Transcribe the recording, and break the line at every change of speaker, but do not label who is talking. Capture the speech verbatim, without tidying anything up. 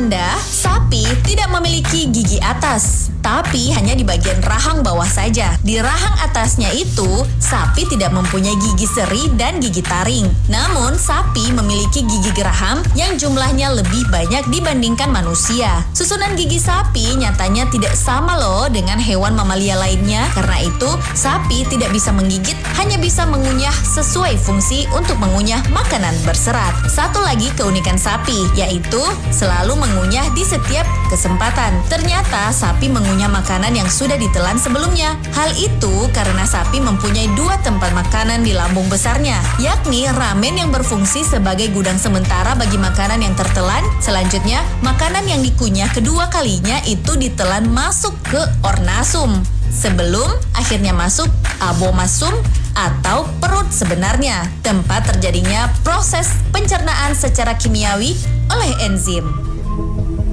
Tanda sapi tidak memiliki gigi atas, tapi hanya di bagian rahang bawah saja. Di rahang atasnya itu, sapi tidak mempunyai gigi seri dan gigi taring. Namun, sapi memiliki gigi geraham yang jumlahnya lebih banyak dibandingkan manusia. Susunan gigi sapi nyatanya tidak sama loh dengan hewan mamalia lainnya. Karena itu, sapi tidak bisa menggigit, hanya bisa mengunyah sesuai fungsi untuk mengunyah makanan berserat. Satu lagi keunikan sapi, yaitu selalu mengunyah di setiap kesempatan. Ternyata sapi mengunyah makanan yang sudah ditelan sebelumnya. Hal itu karena sapi mempunyai dua tempat makanan di lambung besarnya, yakni ramen yang berfungsi sebagai gudang sementara bagi makanan yang tertelan. Selanjutnya, makanan yang dikunyah kedua kalinya itu ditelan masuk ke ornasum, sebelum akhirnya masuk abomasum atau perut sebenarnya, tempat terjadinya proses pencernaan secara kimiawi oleh enzim.